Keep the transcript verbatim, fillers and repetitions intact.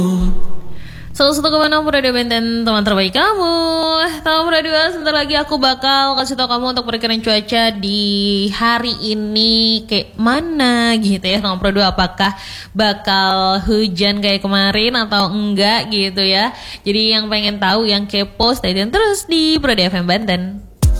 Salah satu kemana Radio Benten, teman terbaik kamu. Tahu Radio, sebentar lagi aku bakal kasih tau kamu untuk perkiraan cuaca di hari ini kayak mana gitu ya. Tahu Radio, apakah bakal hujan kayak kemarin atau enggak gitu ya. Jadi yang pengen tahu, yang kepo, stay tune terus di Radio F M Banten.